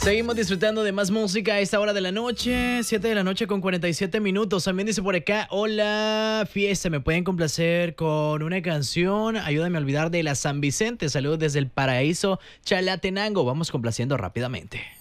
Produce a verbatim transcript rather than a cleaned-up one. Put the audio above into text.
Seguimos disfrutando de más música a esta hora de la noche, siete de la noche con cuarenta y siete minutos. También dice por acá, hola, fiesta, ¿me pueden complacer con una canción? Ayúdame a olvidar de la San Vicente. Saludos desde el paraíso Chalatenango. Vamos complaciendo rápidamente.